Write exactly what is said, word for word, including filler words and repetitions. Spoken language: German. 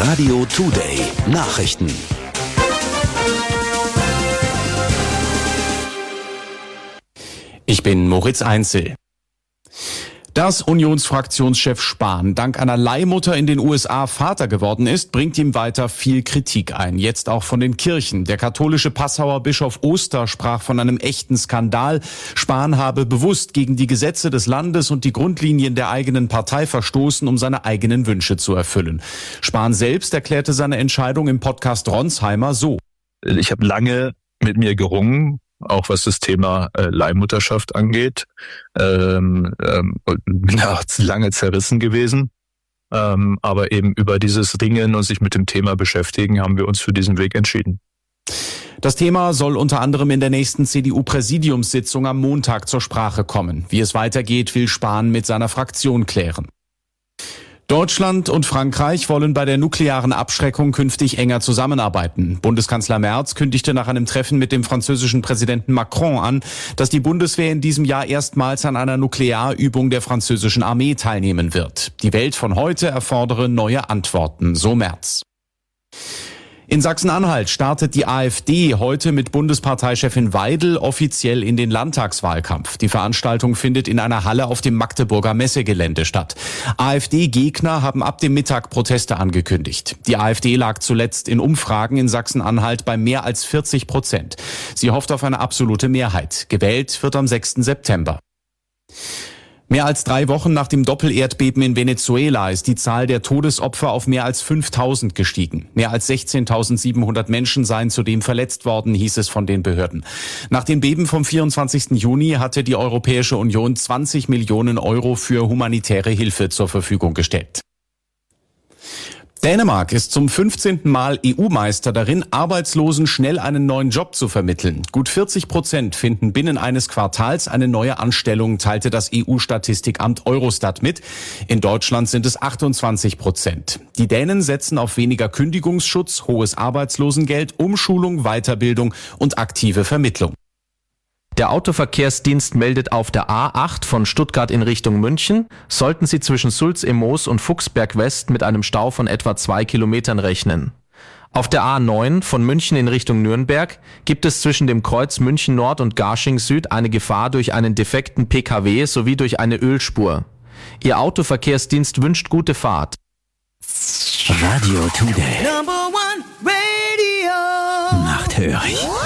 Radio Today Nachrichten. Ich bin Moritz Einzel. Dass Unionsfraktionschef Spahn dank einer Leihmutter in den U S A Vater geworden ist, bringt ihm weiter viel Kritik ein. Jetzt auch von den Kirchen. Der katholische Passauer Bischof Oster sprach von einem echten Skandal. Spahn habe bewusst gegen die Gesetze des Landes und die Grundlinien der eigenen Partei verstoßen, um seine eigenen Wünsche zu erfüllen. Spahn selbst erklärte seine Entscheidung im Podcast Ronsheimer so. Ich habe lange mit mir gerungen, auch was das Thema äh, Leihmutterschaft angeht. Ähm, ähm, bin da lange zerrissen gewesen. Ähm, aber eben über dieses Ringen und sich mit dem Thema beschäftigen, haben wir uns für diesen Weg entschieden. Das Thema soll unter anderem in der nächsten C D U-Präsidiumssitzung am Montag zur Sprache kommen. Wie es weitergeht, will Spahn mit seiner Fraktion klären. Deutschland und Frankreich wollen bei der nuklearen Abschreckung künftig enger zusammenarbeiten. Bundeskanzler Merz kündigte nach einem Treffen mit dem französischen Präsidenten Macron an, dass die Bundeswehr in diesem Jahr erstmals an einer Nuklearübung der französischen Armee teilnehmen wird. Die Welt von heute erfordere neue Antworten, so Merz. In Sachsen-Anhalt startet die AfD heute mit Bundesparteichefin Weidel offiziell in den Landtagswahlkampf. Die Veranstaltung findet in einer Halle auf dem Magdeburger Messegelände statt. AfD-Gegner haben ab dem Mittag Proteste angekündigt. Die AfD lag zuletzt in Umfragen in Sachsen-Anhalt bei mehr als vierzig Prozent. Sie hofft auf eine absolute Mehrheit. Gewählt wird am sechsten September. Mehr als drei Wochen nach dem Doppelerdbeben in Venezuela ist die Zahl der Todesopfer auf mehr als fünftausend gestiegen. Mehr als sechzehntausendsiebenhundert Menschen seien zudem verletzt worden, hieß es von den Behörden. Nach dem Beben vom vierundzwanzigsten Juni hatte die Europäische Union zwanzig Millionen Euro für humanitäre Hilfe zur Verfügung gestellt. Dänemark ist zum fünfzehnten Mal E U-Meister darin, Arbeitslosen schnell einen neuen Job zu vermitteln. Gut vierzig Prozent finden binnen eines Quartals eine neue Anstellung, teilte das E U-Statistikamt Eurostat mit. In Deutschland sind es achtundzwanzig Prozent. Die Dänen setzen auf weniger Kündigungsschutz, hohes Arbeitslosengeld, Umschulung, Weiterbildung und aktive Vermittlung. Der Autoverkehrsdienst meldet auf der A acht von Stuttgart in Richtung München, sollten Sie zwischen Sulz im Moos und Fuchsberg West mit einem Stau von etwa zwei Kilometern rechnen. Auf der A neun von München in Richtung Nürnberg gibt es zwischen dem Kreuz München Nord und Garching Süd eine Gefahr durch einen defekten P K W sowie durch eine Ölspur. Ihr Autoverkehrsdienst wünscht gute Fahrt. Radio Today. Number one Radio. Nachthörig.